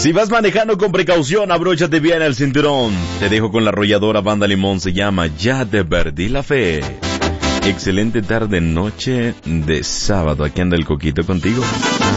Si vas manejando con precaución, abróchate bien el cinturón. Te dejo con la arrolladora Banda Limón, se llama Ya te perdí la fe. Excelente tarde, noche de sábado. Aquí anda el Coquito contigo.